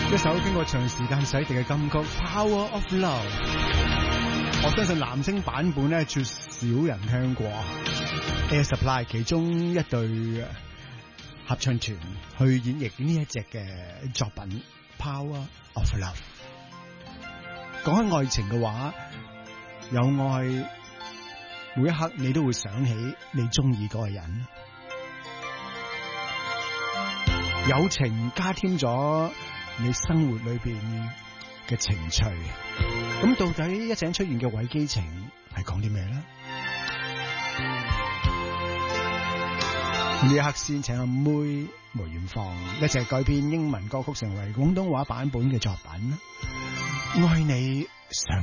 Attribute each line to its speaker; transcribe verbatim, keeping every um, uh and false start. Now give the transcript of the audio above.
Speaker 1: 一首經過長時間洗滌嘅金曲《Power of Love》，我相信男聲版本咧，絕少人聽過。Air Supply 其中一隊合唱團去演繹呢一隻嘅作品《Power of Love》。講起愛情嘅話，有愛，每一刻你都會想起你中意嗰個人。友情加添咗你生活裏邊嘅情趣，咁到底一陣出現嘅偽基情係講啲咩咧？呢一刻先請阿妹梅艷芳一齊改編英文歌曲成為廣東話版本嘅作品《愛你想》。